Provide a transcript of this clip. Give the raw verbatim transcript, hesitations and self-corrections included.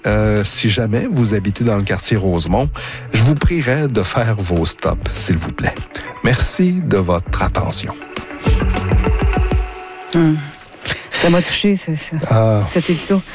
euh, si jamais vous habitez dans le quartier Rosemont, je vous prierai de faire vos stops, s'il vous plaît. Merci de votre attention. Hum. Ça m'a touché, ce, ce, Ah. cet édito.